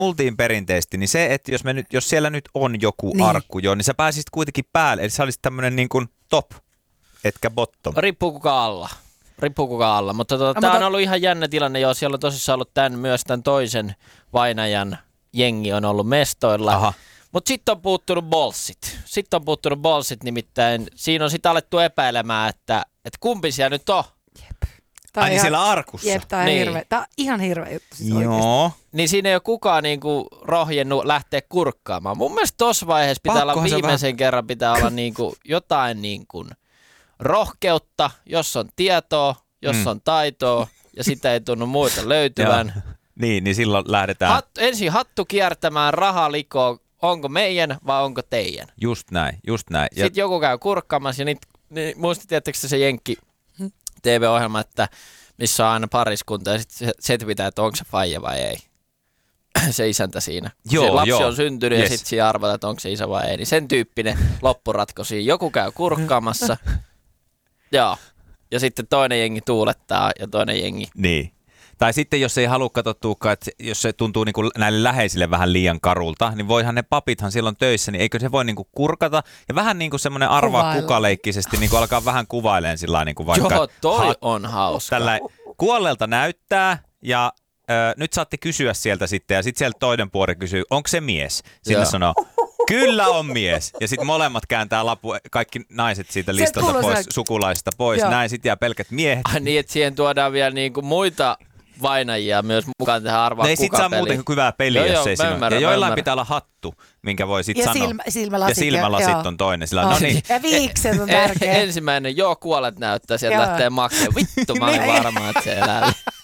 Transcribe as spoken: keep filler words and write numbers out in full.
multiin perinteisesti, niin se, että jos, me nyt, jos siellä nyt on joku niin. arkku jo, niin sä pääsisit kuitenkin päälle. Eli sä olisit tämmönen niin kuin top, etkä bottom. Riippuu kuka alla. Riippuu kuka alla. Mutta tota, no, tämä on ollut ihan jännä tilanne. Joo, siellä on tosissaan ollut tämän, myös tämän toisen vainajan jengi on ollut mestoilla. Mutta sitten on puuttunut bolssit. Sitten on puuttunut bolssit, nimittäin siinä on sitten alettu epäilemään, että, että kumpi siellä nyt on. Ai niin siellä arkussa? Jep, tämä on, niin. hirveä, tämä on ihan hirveä juttu. Siis Joo. Niin siinä ei ole kukaan niinku rohjennut lähteä kurkkaamaan. Mun mielestä tossa vaiheessa pitää Pakkohan olla viimeisen vähän... kerran pitää olla niinku jotain niinku rohkeutta, jos on tietoa, jos mm. on taitoa ja sitä ei tunnu muuta löytyvän. niin, niin silloin lähdetään. Hat, ensin hattu kiertämään, raha likoo, onko meidän vai onko teidän. Just näin, just näin. Ja... Sitten joku käy kurkkaamassa ja niitä, niin, muistitteko se Jenkki T V-ohjelma, että missä on aina pariskunta ja sitten setvitään, että onko se faija vai ei. Se isäntä siinä. Joo, se lapsi joo. on syntynyt yes. ja sitten siinä arvataan, että onko se isä vai ei. Niin sen tyyppinen loppuratko siinä. Joku käy kurkkaamassa. Joo. Ja sitten toinen jengi tuulettaa ja toinen jengi. Niin. Tai sitten jos ei halua katsottuukaan, että jos se tuntuu niin kuin näille läheisille vähän liian karulta, niin voihan ne papithan silloin töissä, niin eikö se voi niin kuin kurkata ja vähän niin kuin semmoinen arvaa Kuvailla. kukaleikkisesti niin kuin alkaa vähän kuvailemaan sillä niin kuin vaikka... Joo, toi ha- on hauska. Tällä kuolleelta näyttää ja ö, nyt saatte kysyä sieltä sitten ja sitten sieltä toinen puoli kysyy, onko se mies? Sinne sanoo, kyllä on mies. Ja sitten molemmat kääntää lapu, kaikki naiset siitä listalta pois, siellä... sukulaisista pois. Joo. Näin sitten jää pelkät miehet. Ah, niin, että siihen tuodaan vielä niinku muita vainajia myös mukaan tähän arvaa kuka peliin. Ne ei sit saa muuten hyvää peliä, joo, jos ei siinä. Ja joillain pitää olla hattu, minkä voi sitten sanoa. Silmä, silmälasit. Ja silmälasit on toinen. Sillä, no niin. Ja viikset on tärkeä. Ensimmäinen, joo, kuolet näyttää, sieltä lähtee makeen. Vittu, mä olin varma, että se elää.